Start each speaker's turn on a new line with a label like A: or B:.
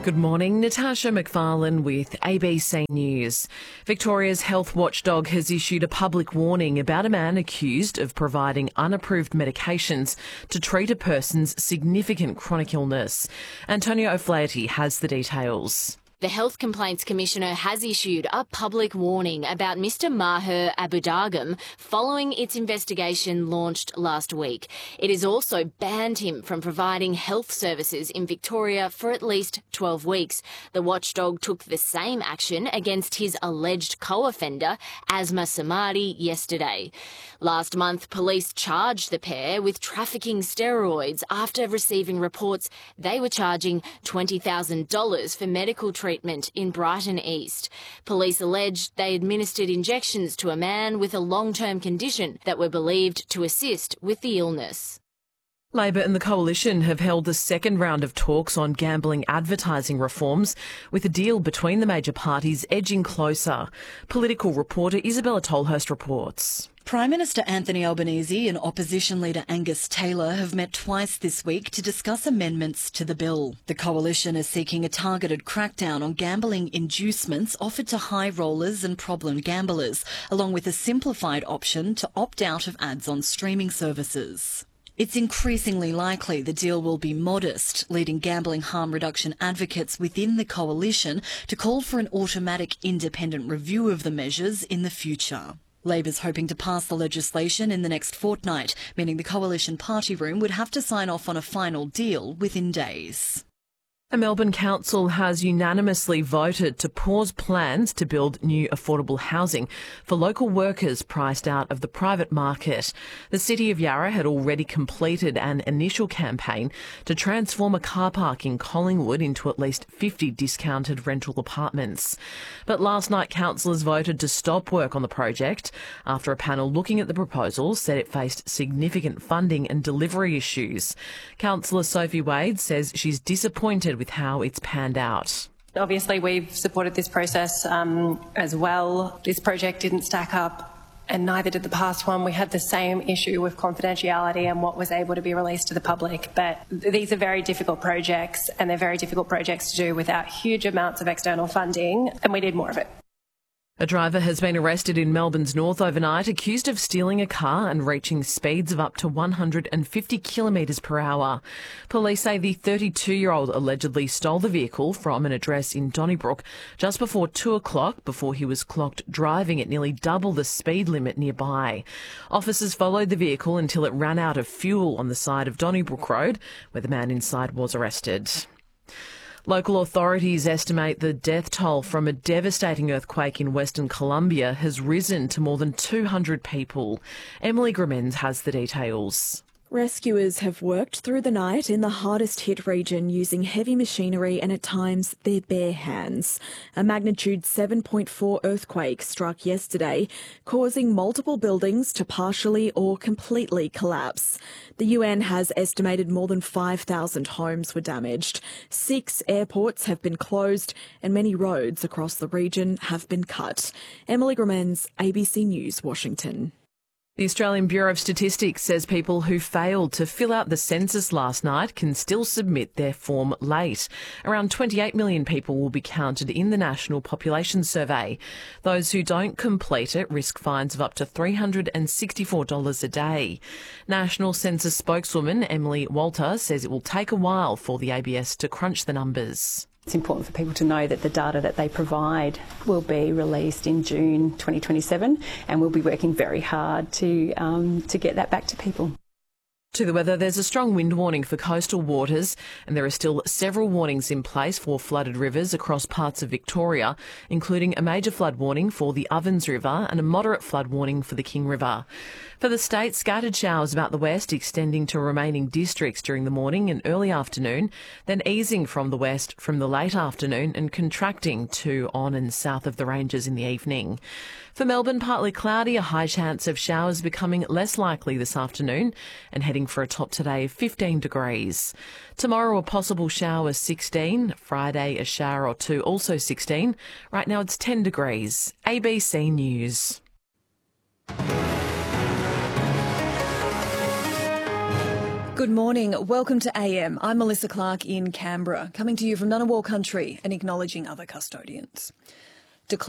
A: Good morning, Natasha McFarlane with ABC News. Victoria's health watchdog has issued a public warning about a man accused of providing unapproved medications to treat a person's significant chronic illness. Antonio O'Flaherty has the details.
B: The Health Complaints Commissioner has issued a public warning about Mr Maher Abudagam following its investigation launched last week. It has also banned him from providing health services in Victoria for at least 12 weeks. The watchdog took the same action against his alleged co-offender, Asma Samadi, yesterday. Last month, police charged the pair with trafficking steroids after receiving reports they were charging $20,000 for medical treatment in Brighton East. Police alleged they administered injections to a man with a long-term condition that were believed to assist with the illness.
A: Labor and the Coalition have held the second round of talks on gambling advertising reforms, with a deal between the major parties edging closer. Political reporter Isabella Tolhurst reports.
C: Prime Minister Anthony Albanese and Opposition Leader Angus Taylor have met twice this week to discuss amendments to the bill. The Coalition is seeking a targeted crackdown on gambling inducements offered to high rollers and problem gamblers, along with a simplified option to opt out of ads on streaming services. It's increasingly likely the deal will be modest, leading gambling harm reduction advocates within the Coalition to call for an automatic independent review of the measures in the future. Labor's hoping to pass the legislation in the next fortnight, meaning the Coalition party room would have to sign off on a final deal within days.
A: A Melbourne council has unanimously voted to pause plans to build new affordable housing for local workers priced out of the private market. The City of Yarra had already completed an initial campaign to transform a car park in Collingwood into at least 50 discounted rental apartments. But last night, councillors voted to stop work on the project after a panel looking at the proposal said it faced significant funding and delivery issues. Councillor Sophie Wade says she's disappointed with how it's panned out.
D: Obviously, we've supported this process as well. This project didn't stack up, and neither did the past one. We had the same issue with confidentiality and what was able to be released to the public. But these are very difficult projects, and they're very difficult projects to do without huge amounts of external funding, and we need more of it.
A: A driver has been arrested in Melbourne's north overnight, accused of stealing a car and reaching speeds of up to 150 kilometres per hour. Police say the 32-year-old allegedly stole the vehicle from an address in Donnybrook just before 2 o'clock before he was clocked driving at nearly double the speed limit nearby. Officers followed the vehicle until it ran out of fuel on the side of Donnybrook Road, where the man inside was arrested. Local authorities estimate the death toll from a devastating earthquake in Western Colombia has risen to more than 200 people. Emily Grimmins has the details.
E: Rescuers have worked through the night in the hardest hit region using heavy machinery and at times their bare hands. A magnitude 7.4 earthquake struck yesterday, causing multiple buildings to partially or completely collapse. The UN has estimated more than 5,000 homes were damaged. 6 airports have been closed and many roads across the region have been cut. Emily Grimmins, ABC News, Washington.
A: The Australian Bureau of Statistics says people who failed to fill out the census last night can still submit their form late. Around 28 million people will be counted in the National Population Survey. Those who don't complete it risk fines of up to $364 a day. National Census spokeswoman Emily Walter says it will take a while for the ABS to crunch the numbers.
F: It's important for people to know that the data that they provide will be released in June 2027, and we'll be working very hard to get that back to people.
A: To the weather, there's a strong wind warning for coastal waters, and there are still several warnings in place for flooded rivers across parts of Victoria, including a major flood warning for the Ovens River and a moderate flood warning for the King River. For the state, scattered showers about the west extending to remaining districts during the morning and early afternoon, then easing from the west from the late afternoon and contracting to on and south of the ranges in the evening. For Melbourne, partly cloudy, a high chance of showers becoming less likely this afternoon and heading for a top today of 15 degrees. Tomorrow, a possible shower 16. Friday, a shower or two, also 16. Right now, it's 10 degrees. ABC News.
G: Good morning. Welcome to AM. I'm Melissa Clark in Canberra, coming to you from Ngunnawal country and acknowledging other custodians.